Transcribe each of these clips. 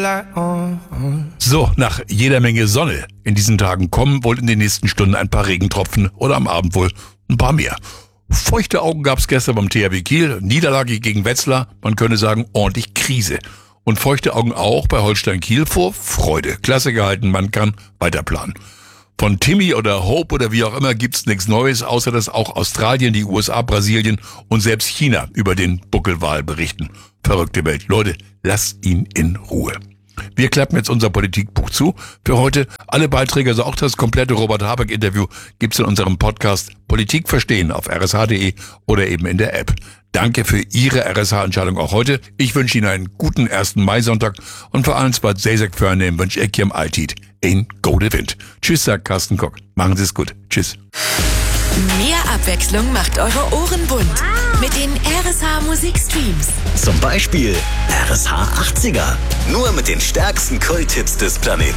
So, nach jeder Menge Sonne in diesen Tagen kommen wohl in den nächsten Stunden ein paar Regentropfen oder am Abend wohl ein paar mehr. Feuchte Augen gab's gestern beim THW Kiel, Niederlage gegen Wetzlar, man könnte sagen ordentlich Krise. Und feuchte Augen auch bei Holstein Kiel vor Freude. Klasse gehalten, man kann weiterplanen. Von Timmy oder Hope oder wie auch immer gibt's nichts Neues, außer dass auch Australien, die USA, Brasilien und selbst China über den Buckelwal berichten. Verrückte Welt. Leute, lasst ihn in Ruhe. Wir klappen jetzt unser Politikbuch zu. Für heute alle Beiträge, also auch das komplette Robert-Habeck-Interview, gibt's in unserem Podcast Politik verstehen auf rsh.de oder eben in der App. Danke für Ihre RSH-Entscheidung auch heute. Ich wünsche Ihnen einen guten 1. Mai-Sonntag und vor allem was Sejsek Förnehm wünsche ich im Altid in gode Wind. Tschüss, sagt Carsten Kock. Machen Sie es gut. Tschüss. Mehr Abwechslung macht eure Ohren bunt. Mit den RSH Musikstreams. Zum Beispiel RSH 80er. Nur mit den stärksten Kult-Hits des Planeten.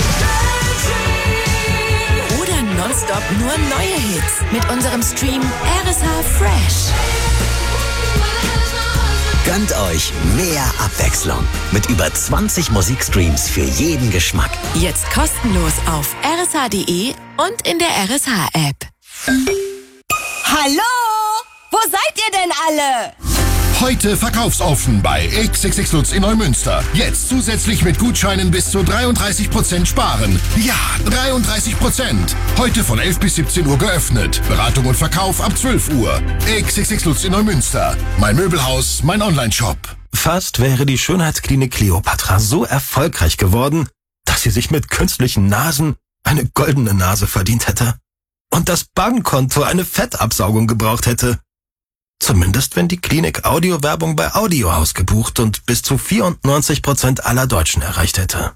Oder nonstop nur neue Hits. Mit unserem Stream RSH Fresh. Gönnt euch mehr Abwechslung. Mit über 20 Musikstreams für jeden Geschmack. Jetzt kostenlos auf rsh.de und in der RSH-App. Hallo? Wo seid ihr denn alle? Heute verkaufsoffen bei XXX Lutz in Neumünster. Jetzt zusätzlich mit Gutscheinen bis zu 33% sparen. Ja, 33%. Heute von 11 bis 17 Uhr geöffnet. Beratung und Verkauf ab 12 Uhr. XXX Lutz in Neumünster. Mein Möbelhaus, mein Online-Shop. Fast wäre die Schönheitsklinik Kleopatra so erfolgreich geworden, dass sie sich mit künstlichen Nasen eine goldene Nase verdient hätte. Und das Bankkonto eine Fettabsaugung gebraucht hätte. Zumindest wenn die Klinik Audiowerbung bei Audiohaus gebucht und bis zu 94% aller Deutschen erreicht hätte.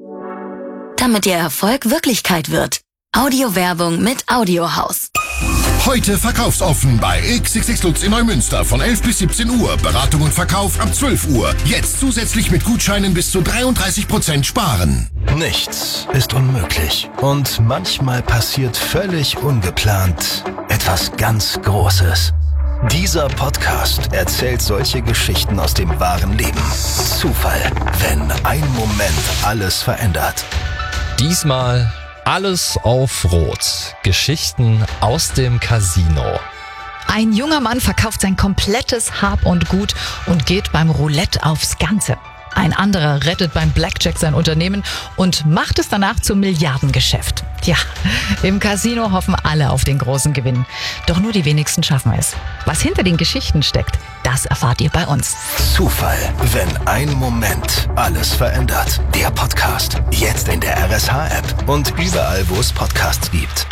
Damit Ihr Erfolg Wirklichkeit wird. Audiowerbung mit Audiohaus. Heute verkaufsoffen bei XXX Lutz in Neumünster von 11 bis 17 Uhr. Beratung und Verkauf ab 12 Uhr. Jetzt zusätzlich mit Gutscheinen bis zu 33% sparen. Nichts ist unmöglich. Und manchmal passiert völlig ungeplant etwas ganz Großes. Dieser Podcast erzählt solche Geschichten aus dem wahren Leben. Zufall, wenn ein Moment alles verändert. Diesmal alles auf Rot. Geschichten aus dem Casino. Ein junger Mann verkauft sein komplettes Hab und Gut und geht beim Roulette aufs Ganze. Ein anderer rettet beim Blackjack sein Unternehmen und macht es danach zum Milliardengeschäft. Ja, im Casino hoffen alle auf den großen Gewinn. Doch nur die wenigsten schaffen es. Was hinter den Geschichten steckt, das erfahrt ihr bei uns. Zufall, wenn ein Moment alles verändert. Der Podcast, jetzt in der RSH-App und überall, wo es Podcasts gibt.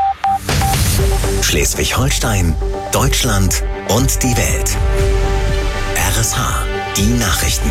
Schleswig-Holstein, Deutschland und die Welt. RSH, die Nachrichten.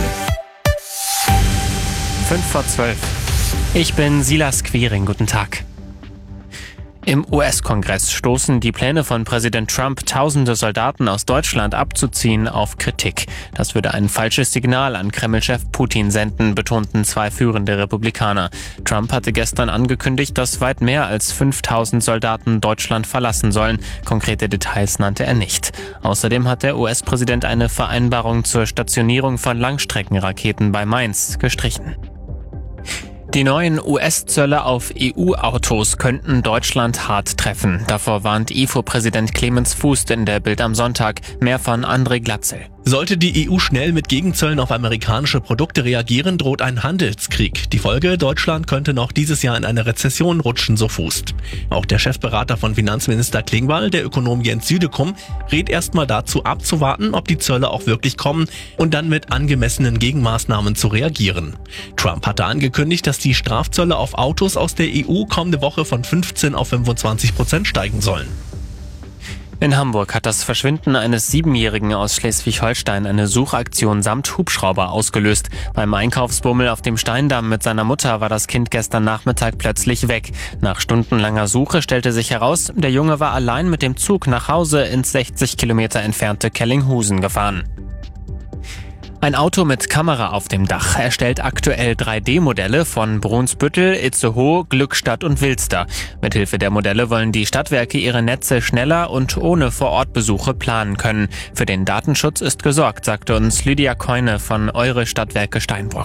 5:12. Ich bin Silas Quiring. Guten Tag. Im US-Kongress stoßen die Pläne von Präsident Trump, tausende Soldaten aus Deutschland abzuziehen, auf Kritik. Das würde ein falsches Signal an Kreml-Chef Putin senden, betonten zwei führende Republikaner. Trump hatte gestern angekündigt, dass weit mehr als 5000 Soldaten Deutschland verlassen sollen. Konkrete Details nannte er nicht. Außerdem hat der US-Präsident eine Vereinbarung zur Stationierung von Langstreckenraketen bei Mainz gestrichen. Die neuen US-Zölle auf EU-Autos könnten Deutschland hart treffen. Davor warnt IFO-Präsident Clemens Fuß in der Bild am Sonntag. Mehr von André Glatzel. Sollte die EU schnell mit Gegenzöllen auf amerikanische Produkte reagieren, droht ein Handelskrieg. Die Folge: Deutschland könnte noch dieses Jahr in eine Rezession rutschen, so Fuß. Auch der Chefberater von Finanzminister Klingbeil, der Ökonom Jens Südekum, rät erstmal dazu abzuwarten, ob die Zölle auch wirklich kommen und dann mit angemessenen Gegenmaßnahmen zu reagieren. Trump hatte angekündigt, dass die Strafzölle auf Autos aus der EU kommende Woche von 15% auf 25% steigen sollen. In Hamburg hat das Verschwinden eines 7-Jährigen aus Schleswig-Holstein eine Suchaktion samt Hubschrauber ausgelöst. Beim Einkaufsbummel auf dem Steindamm mit seiner Mutter war das Kind gestern Nachmittag plötzlich weg. Nach stundenlanger Suche stellte sich heraus, der Junge war allein mit dem Zug nach Hause ins 60 Kilometer entfernte Kellinghusen gefahren. Ein Auto mit Kamera auf dem Dach erstellt aktuell 3D-Modelle von Brunsbüttel, Itzehoe, Glückstadt und Wilster. Mithilfe der Modelle wollen die Stadtwerke ihre Netze schneller und ohne Vorortbesuche planen können. Für den Datenschutz ist gesorgt, sagte uns Lydia Keune von Eure Stadtwerke Steinbrück.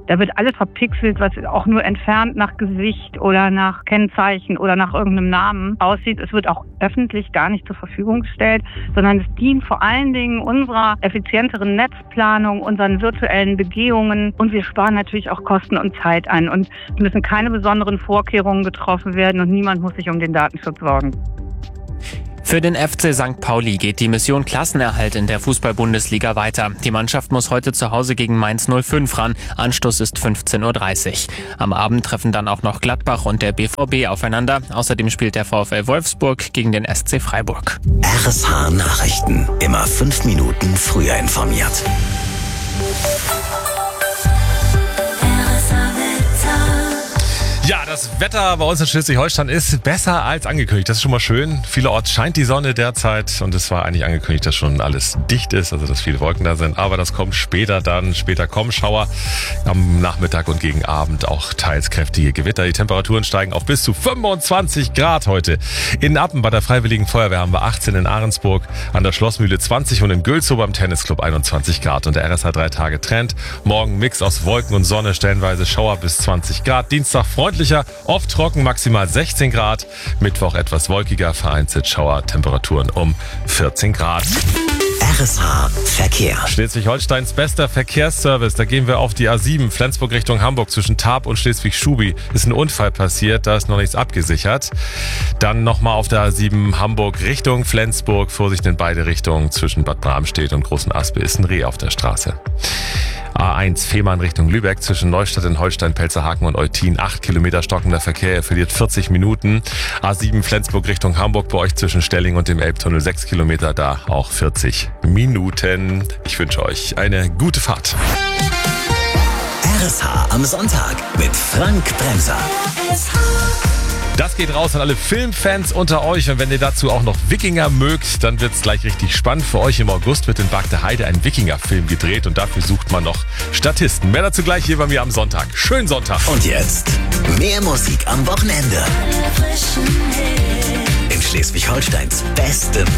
Da wird alles verpixelt, was auch nur entfernt nach Gesicht oder nach Kennzeichen oder nach irgendeinem Namen aussieht. Es wird auch öffentlich gar nicht zur Verfügung gestellt, sondern es dient vor allen Dingen unserer effizienteren Netzplanung, unseren virtuellen Begehungen und wir sparen natürlich auch Kosten und Zeit ein und es müssen keine besonderen Vorkehrungen getroffen werden und niemand muss sich um den Datenschutz sorgen. Für den FC St. Pauli geht die Mission Klassenerhalt in der Fußball-Bundesliga weiter. Die Mannschaft muss heute zu Hause gegen Mainz 05 ran. Anstoß ist 15:30 Uhr. Am Abend treffen dann auch noch Gladbach und der BVB aufeinander. Außerdem spielt der VfL Wolfsburg gegen den SC Freiburg. RSH Nachrichten. Immer 5 Minuten früher informiert. Ja, das Wetter bei uns in Schleswig-Holstein ist besser als angekündigt. Das ist schon mal schön. Vielerorts scheint die Sonne derzeit und es war eigentlich angekündigt, dass schon alles dicht ist, also dass viele Wolken da sind. Aber das kommt später dann. Später kommen Schauer am Nachmittag und gegen Abend auch teils kräftige Gewitter. Die Temperaturen steigen auf bis zu 25 Grad heute. In Appen bei der Freiwilligen Feuerwehr haben wir 18, in Ahrensburg an der Schlossmühle 20 und in Gülzow beim Tennisclub 21 Grad. Und der RSH 3 Tage Trend. Morgen Mix aus Wolken und Sonne, stellenweise Schauer bis 20 Grad. Dienstag freundlich, oft trocken, maximal 16 Grad. Mittwoch etwas wolkiger, vereinzelt Schauer, Temperaturen um 14 Grad. RSH Verkehr. Schleswig-Holsteins bester Verkehrsservice. Da gehen wir auf die A7, Flensburg Richtung Hamburg, zwischen Tarp und Schleswig-Schubi. Ist ein Unfall passiert, da ist noch nichts abgesichert. Dann nochmal auf der A7 Hamburg Richtung Flensburg. Vorsicht in beide Richtungen. Zwischen Bad Bramstedt und Großen Aspe ist ein Reh auf der Straße. A1 Fehmarn Richtung Lübeck, zwischen Neustadt in Holstein, Pelzerhaken und Eutin. 8 Kilometer stockender Verkehr, er verliert 40 Minuten. A7 Flensburg Richtung Hamburg, bei euch zwischen Stelling und dem Elbtunnel 6 Kilometer, da auch 40 Minuten. Ich wünsche euch eine gute Fahrt. RSH am Sonntag mit Frank Bremser. Das geht raus an alle Filmfans unter euch und wenn ihr dazu auch noch Wikinger mögt, dann wird's gleich richtig spannend. Für euch im August wird in Bagde Heide ein Wikinger-Film gedreht und dafür sucht man noch Statisten. Mehr dazu gleich hier bei mir am Sonntag. Schönen Sonntag. Und jetzt mehr Musik am Wochenende. In Schleswig-Holsteins beste